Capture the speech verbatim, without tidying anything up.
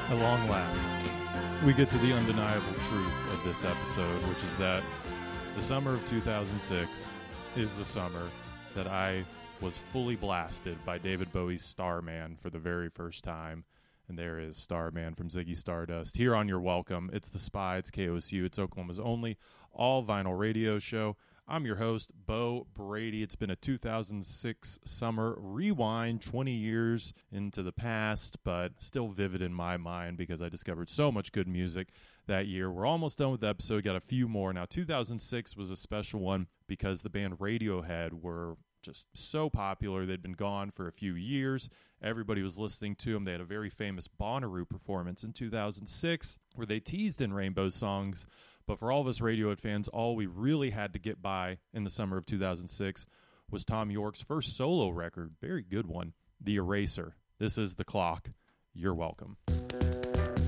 At long last, we get to the undeniable truth of this episode, which is that the summer of two thousand six is the summer that I was fully blasted by David Bowie's Starman for the very first time. And there is Starman from Ziggy Stardust here on your welcome. It's The Spy, it's K O S U, it's Oklahoma's only all-vinyl radio show. I'm your host, Bo Brady. It's been a two thousand six summer rewind, twenty years into the past, but still vivid in my mind because I discovered so much good music that year. We're almost done with the episode, got a few more. Now, two thousand six was a special one because the band Radiohead were just so popular. They'd been gone for a few years. Everybody was listening to them. They had a very famous Bonnaroo performance in two thousand six where they teased in Rainbow songs. But for all of us Radiohead fans, all we really had to get by in the summer of two thousand six was Thom Yorke's first solo record, very good one, The Eraser. This is The Clock. You're welcome.